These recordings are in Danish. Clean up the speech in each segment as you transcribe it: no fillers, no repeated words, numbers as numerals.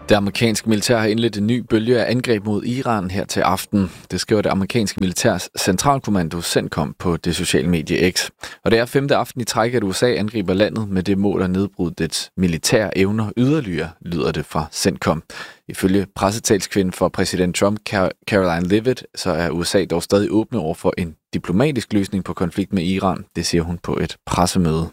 Det amerikanske militær har indledt en ny bølge af angreb mod Iran her til aften. Det skriver det amerikanske militærs centralkommando CENTCOM på det sociale medie X. Og det er 5. aften i træk, at USA angriber landet med det mål at nedbryde dets militære evner yderligere, lyder det fra CENTCOM. Ifølge pressetalskvinden for præsident Trump, Caroline Leavitt, så er USA dog stadig åbne over for en diplomatisk løsning på konflikt med Iran. Det siger hun på et pressemøde.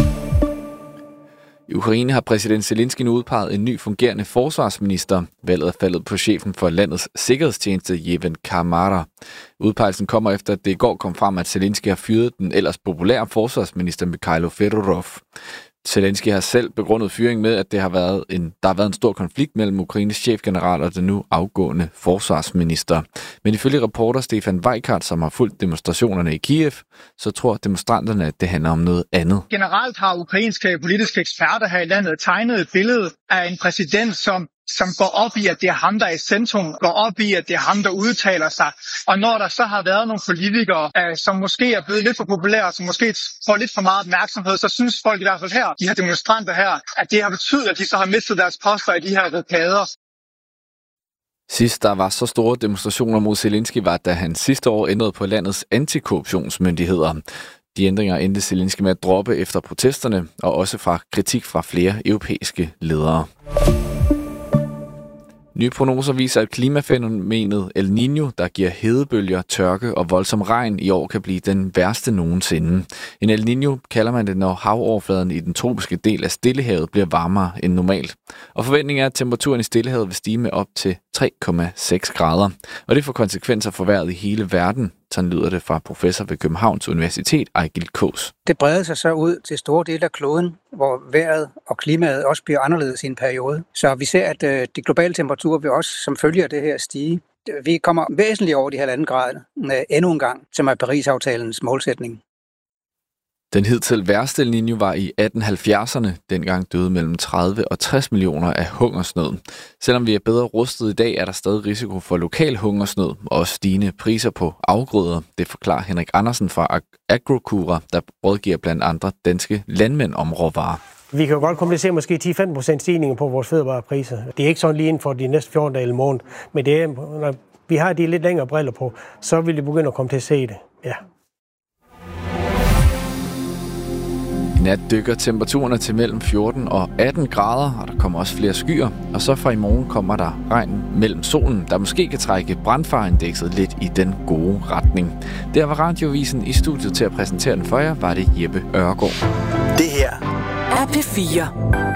I Ukraine har præsident Zelensky nu udpeget en ny fungerende forsvarsminister. Valget er faldet på chefen for landets sikkerhedstjeneste, Yevhen Kamara. Udpegelsen kommer efter, at det i går kom frem, at Zelensky har fyret den ellers populære forsvarsminister Mikhailo Fedorov. Zelensky har selv begrundet fyringen med, at der har været en stor konflikt mellem Ukraines chefgeneral og den nu afgående forsvarsminister. Men ifølge reporter Stefan Weikart, som har fulgt demonstrationerne i Kiev, så tror demonstranterne, at det handler om noget andet. Generelt har ukrainske politiske eksperter her i landet tegnet et billede af en præsident, som går op i, at det er ham, der er i centrum, går op i, at det er ham, der udtaler sig. Og når der så har været nogle politikere, som måske er blevet lidt for populære, som måske får lidt for meget opmærksomhed, så synes folk i hvert fald her, de her demonstranter her, at det har betydet, at de så har mistet deres poster i de her rokader. Sidst der var så store demonstrationer mod Zelensky, var da han sidste år ændrede på landets antikorruptionsmyndigheder. De ændringer endte Zelensky med at droppe efter protesterne, og også fra kritik fra flere europæiske ledere. Nye prognoser viser, at klimafænomenet El Niño, der giver hedebølger, tørke og voldsom regn i år, kan blive den værste nogensinde. En El Niño kalder man det, når havoverfladen i den tropiske del af Stillehavet bliver varmere end normalt. Og forventningen er, at temperaturen i Stillehavet vil stige med op til 3,6 grader. Og det får konsekvenser for vejret i hele verden. Sådan lyder det fra professor ved Københavns Universitet, Ejgil Kaas. Det breder sig så ud til store dele af kloden, hvor vejret og klimaet også bliver anderledes i en periode. Så vi ser, at de globale temperaturer vil også som følge af det her stige. Vi kommer væsentligt over de 1,5 grader endnu en gang, som er Paris-aftalens målsætning. Den hidtil værste El Niño var i 1870'erne. Dengang døde mellem 30 og 60 millioner af hungersnød. Selvom vi er bedre rustet i dag, er der stadig risiko for lokal hungersnød og stigende priser på afgrøder. Det forklarer Henrik Andersen fra Agrocura, der rådgiver blandt andre danske landmænd om råvarer. Vi kan jo godt komme til at se måske 10-15% stigninger på vores fødevarepriser. Det er ikke sådan lige inden for de næste 14 dage eller måned, men det er, når vi har de lidt længere briller på, så vil det begynde at komme til at se det. Ja. I nat dykker temperaturerne til mellem 14 og 18 grader, og der kommer også flere skyer. Og så fra i morgen kommer der regn mellem solen, der måske kan trække brandfareindekset lidt i den gode retning. Der var Radioavisen i studiet til at præsentere den for jer, var det Jeppe Ørgaard. Det her er P4.